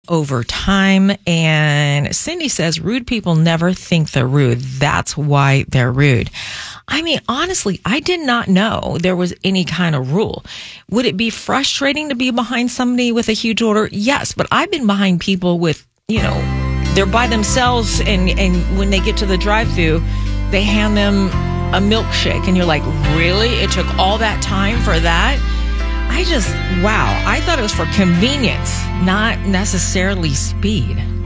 over time. And Cindy says rude people never think they're rude. That's why they're rude. I mean, honestly, I did not know there was any kind of rule. Would it be frustrating to be behind somebody with a huge order? Yes, but I've been behind people with, they're by themselves, and when they get to the drive-thru, they hand them a milkshake, and you're like, really? It took all that time for that? Wow. I thought it was for convenience, not necessarily speed.